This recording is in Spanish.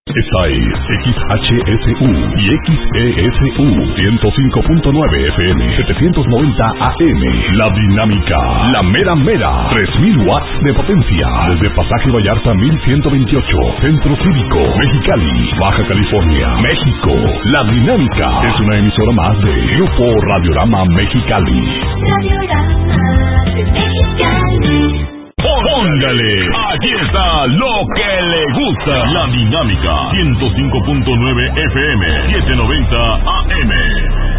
Esta es XHSU y XESU 105.9 FM 790 AM. La Dinámica, la mera mera, 3000 watts de potencia. Desde Pasaje Vallarta 1128, Centro Cívico, Mexicali, Baja California, México. La Dinámica es una emisora más de Grupo Radiorama Mexicali. Radiorama de Mexicali. Póngale, aquí está lo que le gusta. La Dinámica 105.9 FM 790 AM.